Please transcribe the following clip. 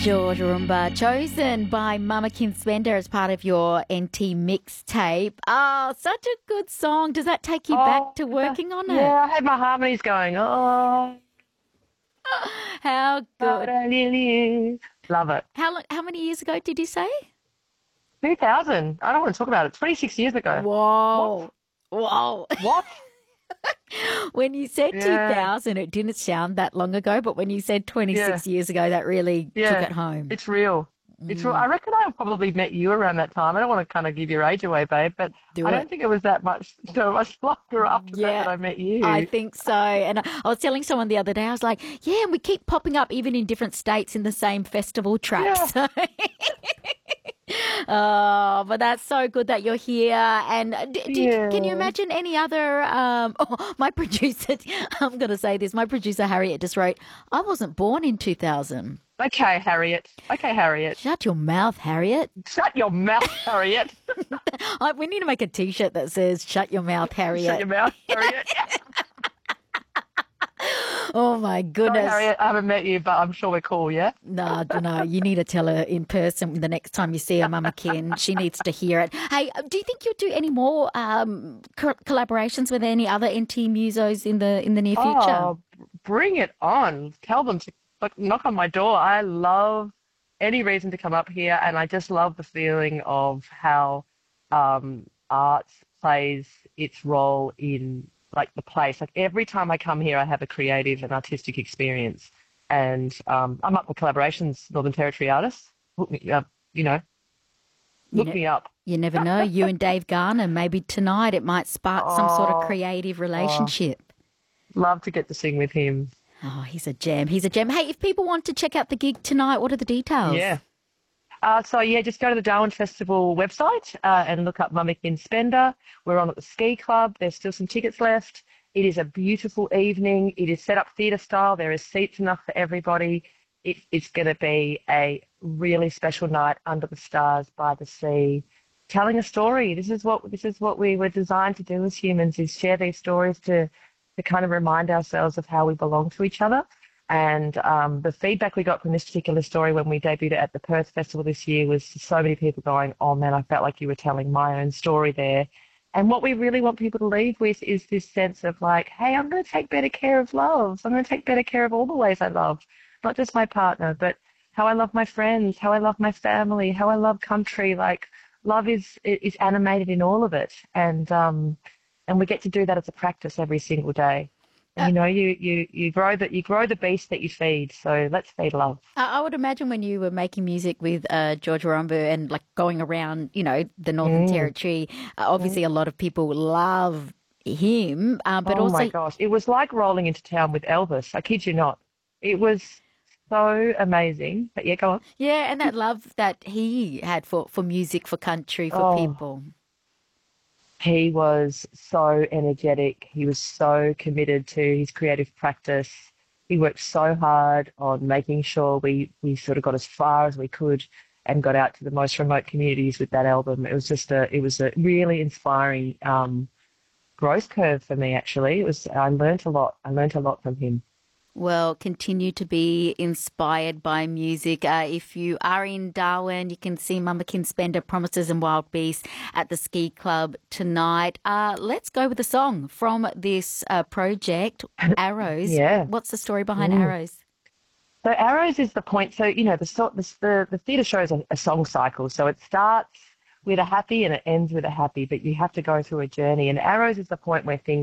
George Roomba, chosen by Mama Kin Spender as part of your NT mixtape. Oh, such a good song. Does that take you back to working on it? Yeah, I had my harmonies going. Oh, How good. love it. How many years ago did you say? 2000. I don't want to talk about it. 26 years ago. Whoa. Whoa. What? When you said Yeah, 2000, it didn't sound that long ago, but when you said yeah, 26 years ago, that really took yeah. it home. It's real. It's real. I Mm, reckon I probably met you around that time. I don't want to kind of give your age away, babe, but I do it. don't think it was that much, so much longer after that Yeah, that I met I you. think so. And I was telling someone the other day, I was like, yeah, and we keep popping up even in different states in the same festival Yeah, tracks. Oh, but that's so good that you're here. And can you yeah. imagine any other? Oh, my producer, I'm going to say this. My producer Harriet just wrote, "I wasn't born in 2000." Okay, Harriet. Okay, Harriet. Shut your mouth, Harriet. Shut your mouth, Harriet. We need to make a T-shirt that says "Shut your mouth, Shut Harriet." your mouth, Harriet. Oh my Sorry, goodness. Harriet, I haven't met you, but I'm sure we're cool, yeah? No, no, you need to tell her in person the next time you see her, Mama Kin. She needs to hear it. Hey, do you think you'll do any more collaborations with any other NT musos in the near future? Oh, bring it on. Tell them to knock on my door. I love any reason to come up here, and I just love the feeling of how arts plays its role in like the place. Like every time I come here, I have a creative and artistic experience, and I'm up for collaborations. Northern Territory artists, look me up. You know, You look know, me up. you never know. You and Dave Garner, maybe tonight it might spark some sort of Oh, creative oh, relationship. love to get to sing with him. Oh, he's a gem. He's a gem. Hey, if people want to check out the gig tonight, what are the details? Yeah. So yeah, just go to the Darwin Festival website and look up Mummikin Spender. We're on at the Ski Club. There's still some tickets left. It is a beautiful evening. It is set up theatre style. There is seats enough for everybody. It's going to be a really special night under the stars by the sea, telling a story. This is what we were designed to do as humans: is share these stories to kind of remind ourselves of how we belong to each other. And the feedback we got from this particular story when we debuted it at the Perth Festival this year was so many people going, oh man, I felt like you were telling my own story there. And what we really want people to leave with is this sense of like, hey, I'm going to take better care of love. I'm going to take better care of all the ways I love, not just my partner, but how I love my friends, how I love my family, how I love country. Like love is animated in all of it. And we get to do that as a practice every single day. And you grow the beast that you feed. So let's feed love. I would imagine when you were making music with George Warumbu and like going around, the Northern Mm, Territory, mm. obviously a lot of people love him, but Oh my also, gosh, it was like rolling into town with Elvis. I kid you not. It was so amazing. But yeah, go on. yeah, and that love that he had for music, for country, for Oh, people. he was so energetic. He was so committed to his creative practice. He worked so hard on making sure we sort of got as far as we could and got out to the most remote communities with that album. It was a really inspiring growth curve for me actually. I learnt a lot. I learnt a lot from him. Well, continue to be inspired by music. If you are in Darwin, you can see Mama Kin Spender, Promises and Wild Beasts at the Ski Club tonight. Let's go with a song from this project, Arrows. Yeah. What's the story behind Mm. Arrows? So Arrows is the point. So the theatre show is a song cycle. So it starts with a happy and it ends with a happy, but you have to go through a journey. And Arrows is the point where things